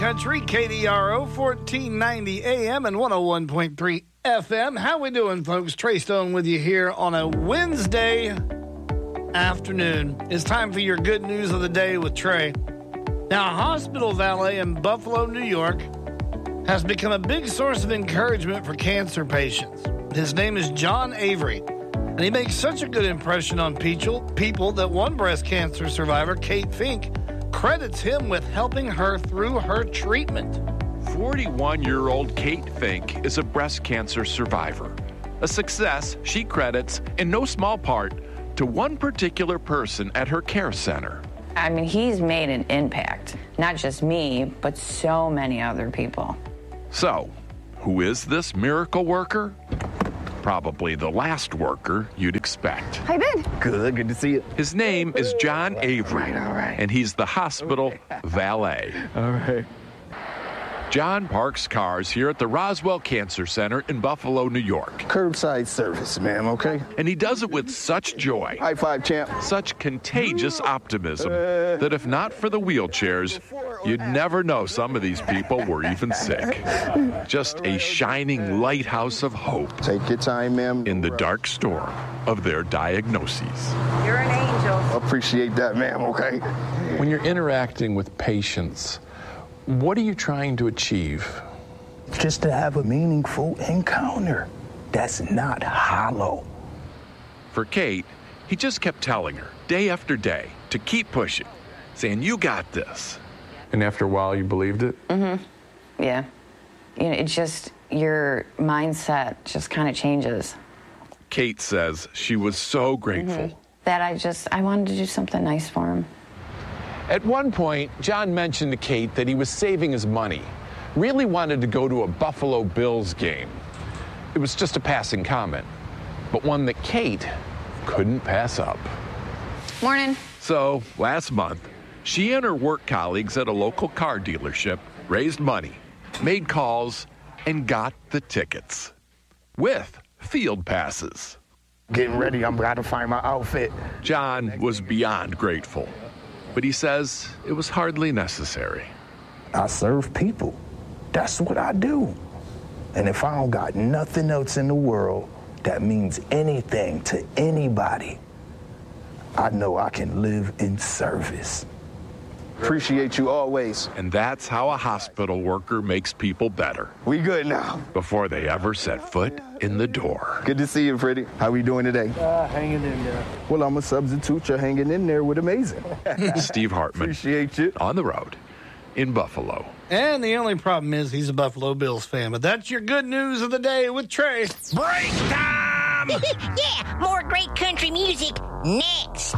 Country, KDRO, 1490 AM and 101.3 FM. How we doing, folks? Trey Stone with you here on a Wednesday afternoon. It's time for your good news of the day with Trey. Now, a hospital valet in Buffalo, New York, has become a big source of encouragement for cancer patients. His name is John Avery, and he makes such a good impression on people that one breast cancer survivor, Kate Fink, credits him with helping her through her treatment. 41-year-old Kate Fink is a breast cancer survivor. A success she credits, in no small part, to one particular person at her care center. I mean, he's made an impact. Not just me, but so many other people. So, who is this miracle worker? Probably the last worker you'd expect. How you been? Good to see you. His name is John Avery, All right. and he's the hospital valet. All right. John parks cars here at the Roswell Cancer Center in Buffalo, New York. Curbside service, ma'am, okay? And he does it with such joy, High five, champ. such contagious optimism, that if not for the wheelchairs, you'd never know some of these people were even sick. Just a shining lighthouse of hope Take your time, ma'am. in the dark storm of their diagnoses. You're an angel. Appreciate that, ma'am, okay? When you're interacting with patients, what are you trying to achieve? Just to have a meaningful encounter that's not hollow. For Kate, he just kept telling her, day after day, to keep pushing, saying, "You got this." And after a while, you believed it? Yeah. You know, it's just your mindset just kind of changes. Kate says she was so grateful. That I wanted to do something nice for him. At one point, John mentioned to Kate that he was saving his money. Really wanted to go to a Buffalo Bills game. It was just a passing comment, but one that Kate couldn't pass up. Morning. So, last month, she and her work colleagues at a local car dealership raised money, made calls, and got the tickets. With field passes. Getting ready, I'm about to find my outfit. John was beyond grateful, but he says it was hardly necessary. I serve people. That's what I do. And if I don't got nothing else in the world that means anything to anybody, I know I can live in service. Appreciate you always. And that's how a hospital worker makes people better We good now. before they ever set foot in the door. Good to see you, Freddie. How we doing today? Hanging in there. Well, I'm a substitute. You're hanging in there with amazing. Steve Hartman Appreciate you. on the road in Buffalo. And the only problem is he's a Buffalo Bills fan. But that's your good news of the day with Trey. Break time! Yeah, more great country music next.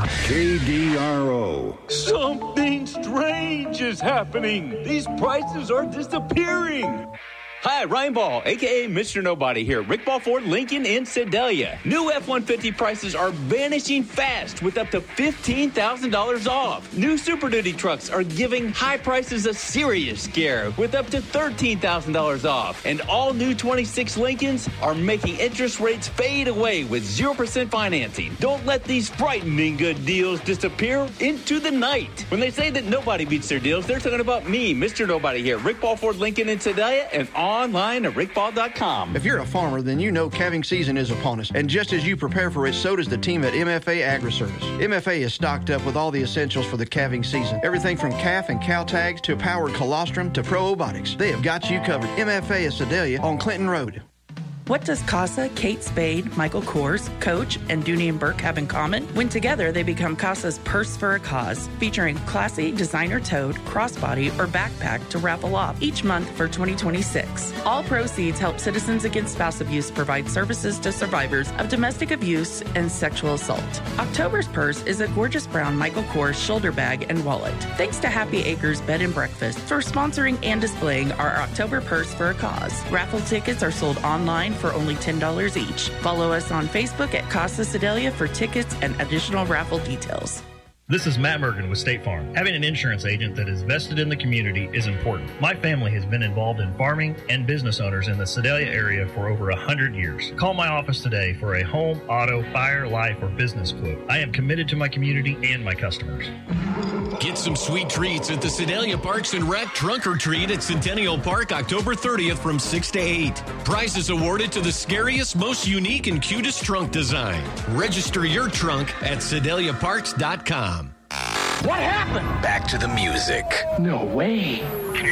KDRO. Something strange is happening. These prices are disappearing. Hi, Ryan Ball, a.k.a. Mr. Nobody here. Rick Ball Ford Lincoln in Sedalia. New F-150 prices are vanishing fast with up to $15,000 off. New Super Duty trucks are giving high prices a serious scare with up to $13,000 off. And all new 26 Lincolns are making interest rates fade away with 0% financing. Don't let these frightening good deals disappear into the night. When they say that nobody beats their deals, they're talking about me, Mr. Nobody here. Rick Ball Ford Lincoln in Sedalia and online at rickball.com. If you're a farmer, then you know calving season is upon us. And just as you prepare for it, so does the team at MFA Agri-Service. MFA is stocked up with all the essentials for the calving season. Everything from calf and cow tags to powered colostrum to probiotics. They have got you covered. MFA is Sedalia on Clinton Road. What does CASA, Kate Spade, Michael Kors, Coach, and Dooney and Burke have in common? When together, they become CASA's Purse for a Cause, featuring classy designer-toed, crossbody, or backpack to raffle off each month for 2026. All proceeds help Citizens Against Spouse Abuse provide services to survivors of domestic abuse and sexual assault. October's purse is a gorgeous brown Michael Kors shoulder bag and wallet. Thanks to Happy Acres Bed and Breakfast for sponsoring and displaying our October Purse for a Cause. Raffle tickets are sold online for only $10 each. Follow us on Facebook at Casa Sedalia for tickets and additional raffle details. This is Matt Mergen with State Farm. Having an insurance agent that is vested in the community is important. My family has been involved in farming and business owners in the Sedalia area for over 100 years. Call my office today for a home, auto, fire, life, or business quote. I am committed to my community and my customers. Get some sweet treats at the Sedalia Parks and Rec Trunk or Treat at Centennial Park October 30th from 6 to 8. Prizes awarded to the scariest, most unique, and cutest trunk design. Register your trunk at SedaliaParks.com. What happened? Back to the music. No way. Can you